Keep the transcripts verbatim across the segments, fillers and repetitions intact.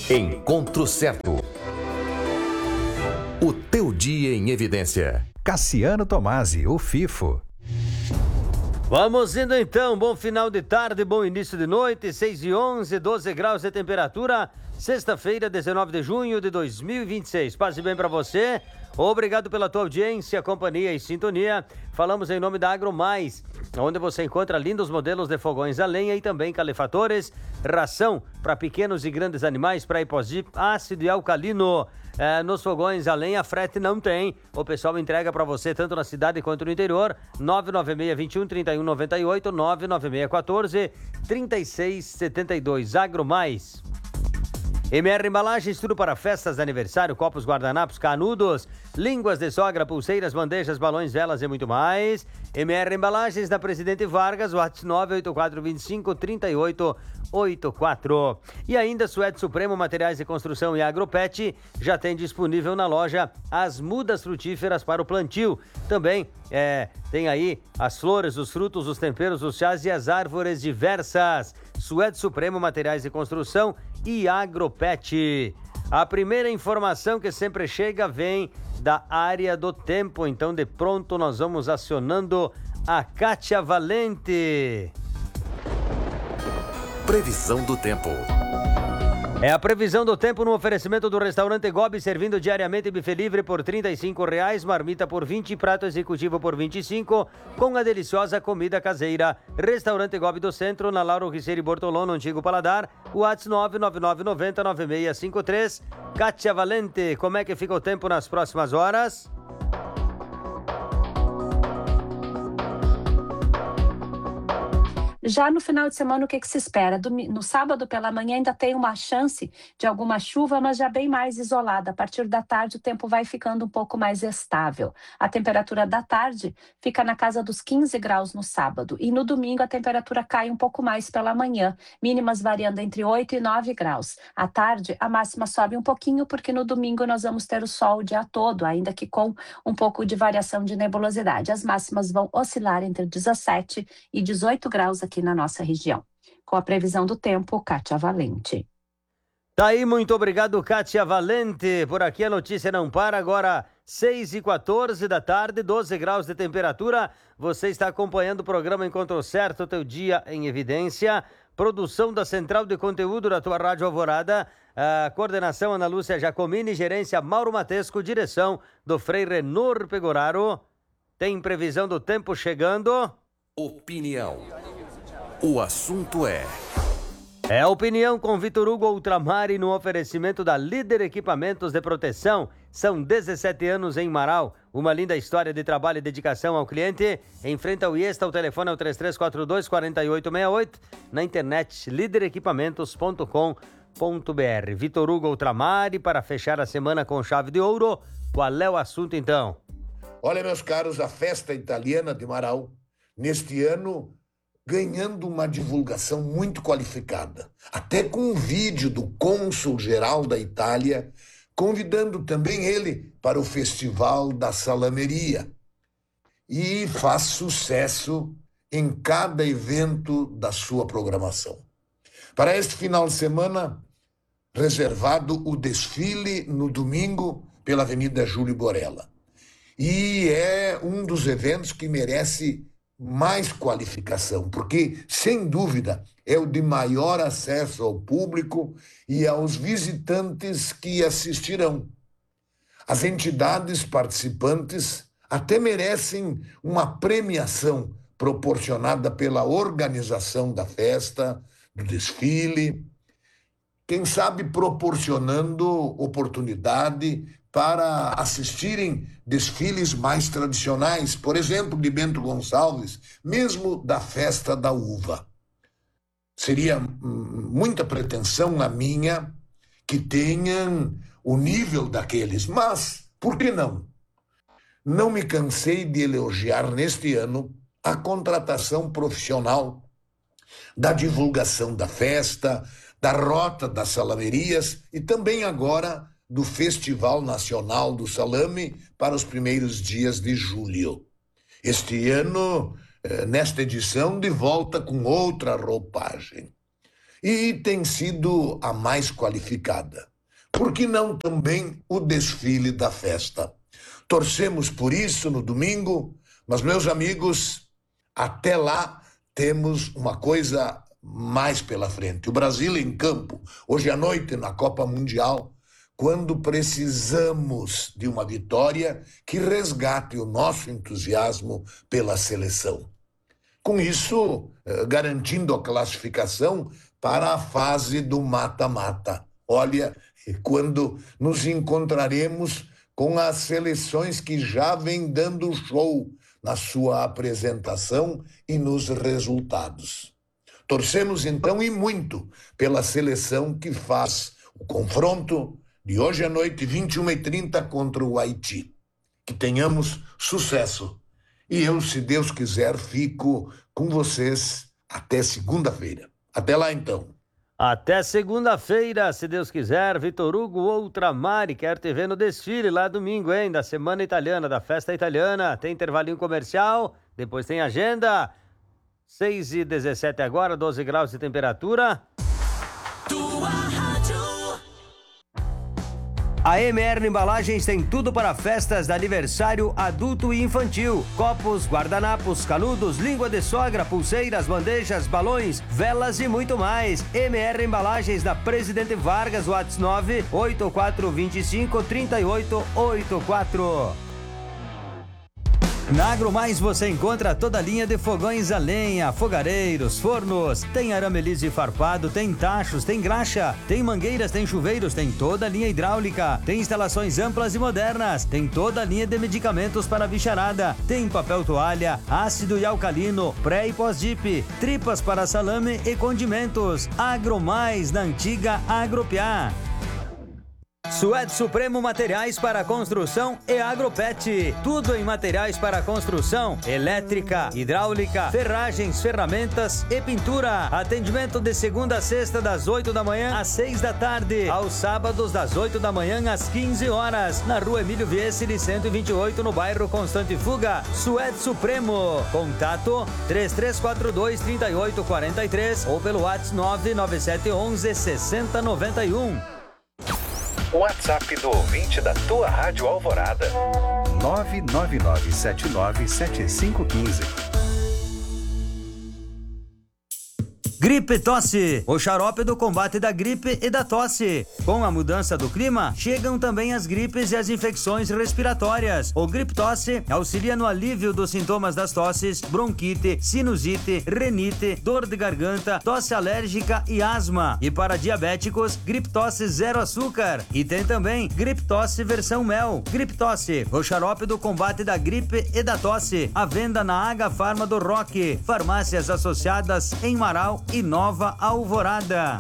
Encontro Certo. O teu dia em evidência. Cassiano Tomasi, o FIFO. Vamos indo então, bom final de tarde, bom início de noite, seis e onze, doze graus de temperatura, sexta-feira, dezenove de junho de dois mil e vinte e seis. Passe bem para você, obrigado pela tua audiência, companhia e sintonia. Falamos em nome da AgroMais, onde você encontra lindos modelos de fogões a lenha e também calefatores, ração para pequenos e grandes animais, para hipóxi, ácido e alcalino. É, nos fogões a lenha, frete não tem. O pessoal entrega para você tanto na cidade quanto no interior. nove nove seis, vinte e um, trinta e um noventa e oito, nove nove seis, quatorze, trinta e seis setenta e dois. AgroMais. M R Embalagens, tudo para festas, aniversário, copos, guardanapos, canudos, línguas de sogra, pulseiras, bandejas, balões, velas e muito mais. M R Embalagens, na Presidente Vargas, WhatsApp nove oito quatro dois cinco, três oito oito quatro. E ainda Suede Supremo, materiais de construção e Agropet, já tem disponível na loja as mudas frutíferas para o plantio. Também é, tem aí as flores, os frutos, os temperos, os chás e as árvores diversas. Suede Supremo, materiais de construção e Agropet. A primeira informação que sempre chega vem da área do tempo, então de pronto nós vamos acionando a Kátia Valente. Previsão do tempo. É a previsão do tempo no oferecimento do restaurante Gobi, servindo diariamente buffet livre por trinta e cinco reais, marmita por vinte, prato executivo por vinte e cinco, com a deliciosa comida caseira. Restaurante Gobi do Centro, na Lauro Riceiro e Bortolão, no Antigo Paladar, WhatsApp nove nove nove nove zero nove seis cinco três. Kátia Valente, como é que fica o tempo nas próximas horas? Já no final de semana, o que, que se espera? No sábado pela manhã ainda tem uma chance de alguma chuva, mas já bem mais isolada. A partir da tarde o tempo vai ficando um pouco mais estável. A temperatura da tarde fica na casa dos quinze graus no sábado. E no domingo a temperatura cai um pouco mais pela manhã, mínimas variando entre oito e nove graus. À tarde a máxima sobe um pouquinho, porque no domingo nós vamos ter o sol o dia todo, ainda que com um pouco de variação de nebulosidade. As máximas vão oscilar entre dezessete e dezoito graus aqui na nossa região. Com a previsão do tempo, Kátia Valente. Tá aí, muito obrigado, Kátia Valente. Por aqui a notícia não para. Agora, seis e quatorze da tarde, doze graus de temperatura. Você está acompanhando o programa Encontro Certo, teu dia em evidência. Produção da Central de Conteúdo da tua Rádio Alvorada. A coordenação Ana Lúcia Giacomini, gerência Mauro Matesco, direção do Frei Renor Pegoraro. Tem previsão do tempo chegando. Opinião. O assunto é... É a opinião com Vitor Hugo Ultramari no oferecimento da Líder Equipamentos de Proteção. São dezessete anos em Marau. Uma linda história de trabalho e dedicação ao cliente. Em frente ao Iesta, o telefone é o três três quatro dois, quatro oito seis oito. Na internet, líder equipamentos ponto com ponto b r. Vitor Hugo Ultramari, para fechar a semana com chave de ouro. Qual é o assunto, então? Olha, meus caros, a festa italiana de Marau, neste ano, ganhando uma divulgação muito qualificada, até com um vídeo do cônsul-geral da Itália, convidando também ele para o Festival da Salameria. E faz sucesso em cada evento da sua programação. Para este final de semana, reservado o desfile no domingo pela Avenida Júlio Borella. E é um dos eventos que merece mais qualificação, porque, sem dúvida, é o de maior acesso ao público e aos visitantes que assistirão. As entidades participantes até merecem uma premiação proporcionada pela organização da festa, do desfile, quem sabe proporcionando oportunidade para assistirem desfiles mais tradicionais, por exemplo, de Bento Gonçalves, mesmo da Festa da Uva. Seria muita pretensão a minha que tenham o nível daqueles, mas por que não? Não me cansei de elogiar neste ano a contratação profissional da divulgação da festa, da rota das salamerias e também agora do Festival Nacional do Salame para os primeiros dias de julho. Este ano, nesta edição, de volta com outra roupagem. e tem sido a mais qualificada. Por que não também o desfile da festa? Torcemos por isso no domingo, mas, meus amigos, até lá temos uma coisa mais pela frente. O Brasil em campo, hoje à noite na Copa Mundial, quando precisamos de uma vitória que resgate o nosso entusiasmo pela seleção. Com isso, garantindo a classificação para a fase do mata-mata. Olha, quando nos encontraremos com as seleções que já vêm dando show na sua apresentação e nos resultados. Torcemos então e muito pela seleção que faz o confronto de hoje à noite, vinte e uma e trinta, contra o Haiti. Que tenhamos sucesso. E eu, se Deus quiser, fico com vocês até segunda-feira. Até lá, então. Até segunda-feira, se Deus quiser. Vitor Hugo Outramari, quero te ver no desfile lá domingo, hein? Da Semana Italiana, da Festa Italiana. Tem intervalinho comercial, depois tem agenda. seis e dezessete agora, doze graus de temperatura. Tua rádio. A M R Embalagens tem tudo para festas de aniversário adulto e infantil. Copos, guardanapos, canudos, língua de sogra, pulseiras, bandejas, balões, velas e muito mais. M R Embalagens da Presidente Vargas, WhatsApp nove oito quatro dois cinco, três oito oito quatro. Na AgroMais você encontra toda a linha de fogões a lenha, fogareiros, fornos, tem arame liso e farpado, tem tachos, tem graxa, tem mangueiras, tem chuveiros, tem toda a linha hidráulica, tem instalações amplas e modernas, tem toda a linha de medicamentos para bicharada, tem papel toalha, ácido e alcalino, pré e pós-dip, tripas para salame e condimentos. AgroMais, na antiga Agropiá. Suede Supremo Materiais para Construção e Agropet. Tudo em materiais para construção, elétrica, hidráulica, ferragens, ferramentas e pintura. Atendimento de segunda a sexta das oito da manhã às seis da tarde. Aos sábados das oito da manhã às quinze horas. Na rua Emílio Vieseli, cento e vinte e oito, no bairro Constante Fuga. Suede Supremo. Contato três três quatro dois, três oito quatro três ou pelo WhatsApp nove nove sete um um, seis zero nove um. WhatsApp do ouvinte da tua Rádio Alvorada. nove nove nove sete nove sete cinco um cinco. Gripe Tosse, o xarope do combate da gripe e da tosse. Com a mudança do clima, chegam também as gripes e as infecções respiratórias. O Gripe Tosse auxilia no alívio dos sintomas das tosses, bronquite, sinusite, renite, dor de garganta, tosse alérgica e asma. E para diabéticos, Gripe Tosse zero açúcar. E tem também Gripe Tosse versão mel. Gripe Tosse, o xarope do combate da gripe e da tosse. À venda na H Farma do Roque. Farmácias associadas em Marau e Nova Alvorada.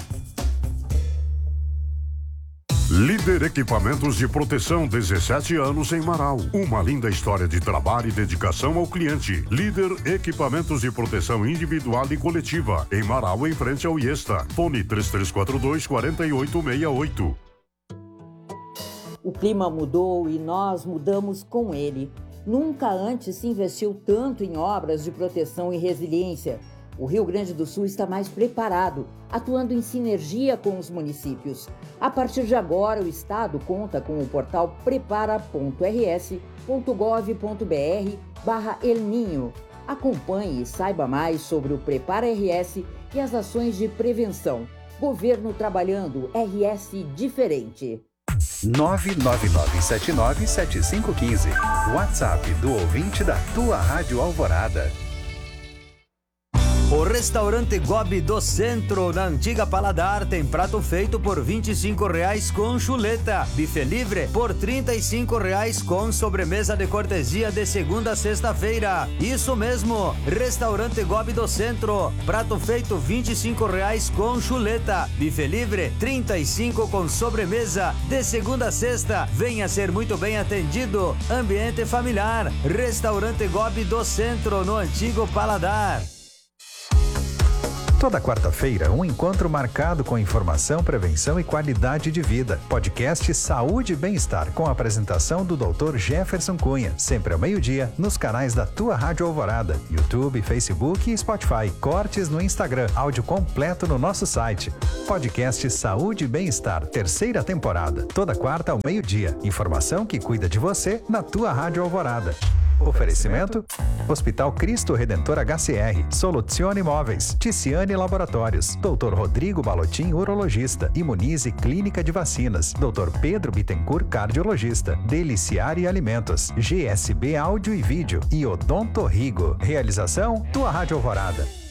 Líder Equipamentos de Proteção, dezessete anos em Marau. Uma linda história de trabalho e dedicação ao cliente. Líder Equipamentos de Proteção Individual e Coletiva. Em Marau, em frente ao Iesta. Fone três três quatro dois, quatro oito seis oito. O clima mudou e nós mudamos com ele. Nunca antes se investiu tanto em obras de proteção e resiliência. O Rio Grande do Sul está mais preparado, atuando em sinergia com os municípios. A partir de agora, o Estado conta com o portal prepara ponto r s ponto gov ponto b r barra El Ninho. Acompanhe e saiba mais sobre o Prepara R S e as ações de prevenção. Governo trabalhando, R S diferente. nove nove nove sete nove sete cinco um cinco. WhatsApp do ouvinte da tua Rádio Alvorada. O restaurante Gobi do Centro, na antiga Paladar, tem prato feito por vinte e cinco reais com chuleta. Buffet livre por trinta e cinco reais com sobremesa de cortesia de segunda a sexta-feira. Isso mesmo, restaurante Gobi do Centro. Prato feito vinte e cinco reais com chuleta. Buffet livre trinta e cinco com sobremesa de segunda a sexta. Venha ser muito bem atendido. Ambiente familiar. Restaurante Gobi do Centro, no antigo Paladar. Toda quarta-feira, um encontro marcado com informação, prevenção e qualidade de vida. Podcast Saúde e Bem-Estar, com a apresentação do doutor Jefferson Cunha. Sempre ao meio-dia, nos canais da Tua Rádio Alvorada. YouTube, Facebook e Spotify. Cortes no Instagram. Áudio completo no nosso site. Podcast Saúde e Bem-Estar, terceira temporada. Toda quarta ao meio-dia. Informação que cuida de você na Tua Rádio Alvorada. Oferecimento: Hospital Cristo Redentor H C R, Soluzione Imóveis, Ticiane Laboratórios, doutor Rodrigo Balotin, urologista, Imunize Clínica de Vacinas, doutor Pedro Bittencourt, cardiologista, Deliciare Alimentos, G S B Áudio e Vídeo e Odonto Rigo. Realização: Tua Rádio Alvorada.